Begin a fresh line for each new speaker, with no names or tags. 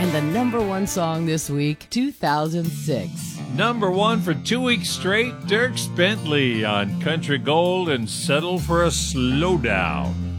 And the number one song this week, 2006.
Number one for 2 weeks straight, Dierks Bentley on Country Gold and Settle for a Slowdown.